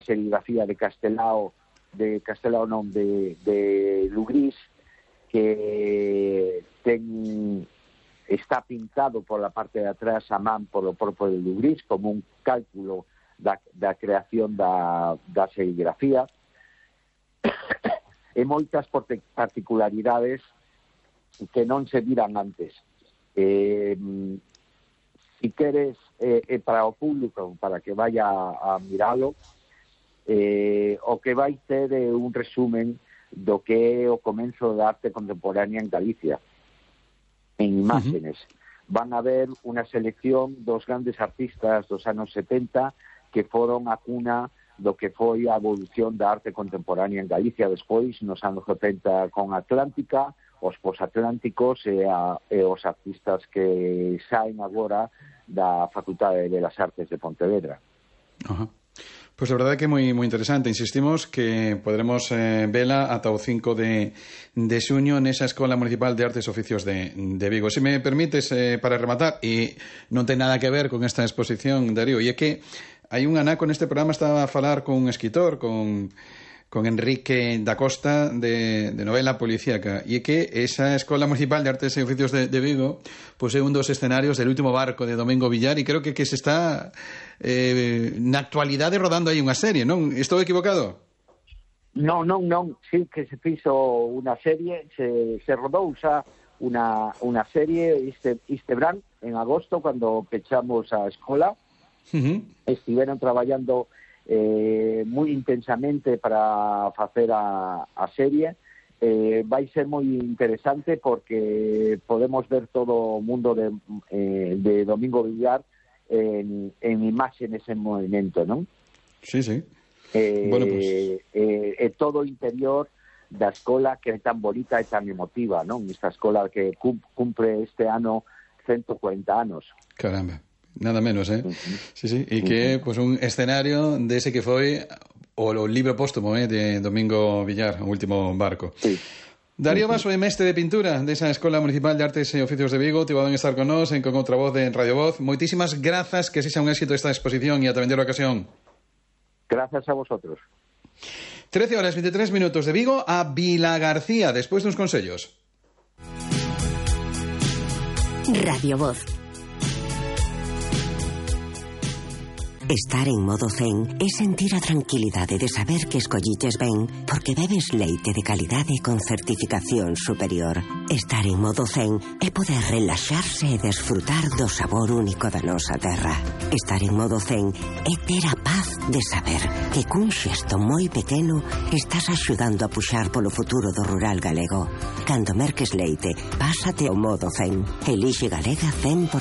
serigrafía de Castelao de Lugrís, que está pintado por la parte de atrás a man polo propio de Lugrís, como un cálculo da creación da serigrafía, e moitas particularidades que non se viran antes. Si queres, para o público, para que vaya a miralo, o que vai ter un resumen do que é o comenzo da arte contemporánea en Galicia, en imágenes. Van a ver unha selección dos grandes artistas dos anos 70 que foron a cuna do que foi a evolución da arte contemporánea en Galicia despois, nos anos 70 con Atlántica, os posatlánticos e os artistas que saen agora da Facultade de Belas Artes de Pontevedra. Pois a verdade é que é moi interesante. Insistimos que poderemos vela ata o 5 de xuño nesa Escola Municipal de Artes e Oficios de Vigo. Se me permites, para rematar, e non ten nada que ver con esta exposición, Darío, e é que hai un anaco neste programa, estaba a falar con un escritor, con Enrique da Costa, de novela policíaca, e é que esa Escola Municipal de Artes e Oficios de Vigo pois é un dos escenarios del Último Barco de Domingo Villar, e creo que se está na actualidade rodando aí unha serie, non? Estou equivocado? Non, sí que se fixo unha serie, se rodou xa unha serie este verán, en agosto, cando pechamos a escola. Estiveron traballando moi intensamente para facer a serie. Vai ser moi interesante porque podemos ver todo o mundo de Domingo Villar en imágenes en movimento, non? Sí. Bueno, pues... todo o interior da escola que é tan bonita e tan emotiva, non? Esta escola que cumpre este ano 140 anos. Caramba, nada menos, Sí, e que é pues, un escenario dese que foi o libro póstumo de Domingo Villar, O Último Barco. Sí. Darío Vaso é mestre de pintura desa Escola Municipal de Artes e Oficios de Vigo. Te van a estar con nós en Con Outra Voz de Radio Voz. Moitísimas grazas, que sexa un éxito esta exposición e ata vender a ocasión. Gracias a vosotros. 13:23 de Vigo a Vilagarcía, despois duns consellos. Radio Voz. Estar en modo zen é sentir a tranquilidade de saber que escolliches ben porque bebes leite de calidade con certificación superior. Estar en modo zen é poder relaxarse e desfrutar do sabor único da nosa terra. Estar en modo zen é ter a paz de saber que cun xesto moi pequeno estás axudando a puxar polo futuro do rural galego. Cando merques leite, pásate ao modo zen. Elixe Galega 100%.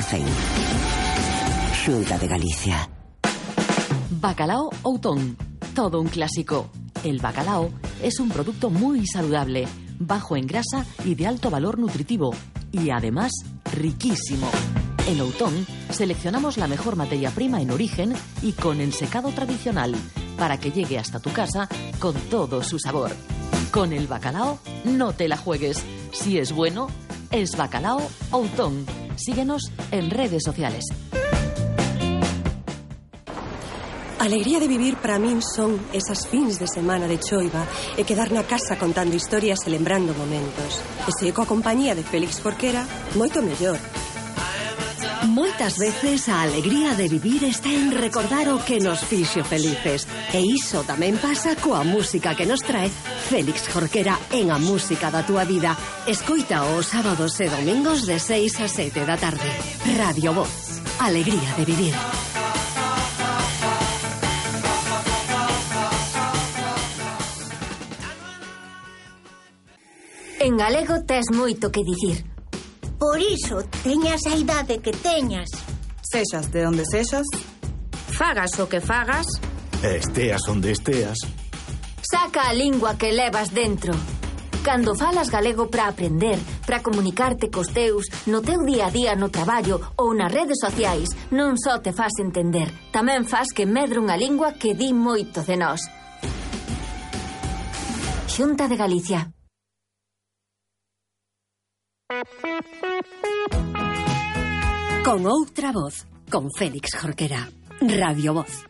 Xunta de Galicia. Bacalao Outón, todo un clásico. El bacalao es un producto muy saludable, bajo en grasa y de alto valor nutritivo, y además riquísimo. En Outón seleccionamos la mejor materia prima en origen y con el secado tradicional, para que llegue hasta tu casa con todo su sabor. Con el bacalao no te la juegues. Si es bueno, es Bacalao Outón. Síguenos en redes sociales. A alegría de vivir para min son esas fins de semana de choiva e quedar na casa contando historias e lembrando momentos. E se coa compañía de Félix Jorquera, moito mellor. Moitas veces a alegría de vivir está en recordar o que nos fixo felices. E iso tamén pasa coa música que nos trae Félix Jorquera en A Música da Túa Vida. Escoita os sábados e domingos de 6 a 7 da tarde. Radio Voz. Alegría de vivir. En galego tes moito que dicir. Por iso, teñas a idade que teñas. Sexas de onde sexas. Fagas o que fagas. Esteas onde esteas. Saca a lingua que levas dentro. Cando falas galego para aprender, para comunicarte cos teus, no teu día a día no traballo ou nas redes sociais, non só te fas entender, tamén fas que medre unha lingua que di moito de nós. Xunta de Galicia. Con Outra Voz, con Félix Jorquera. Radio Voz.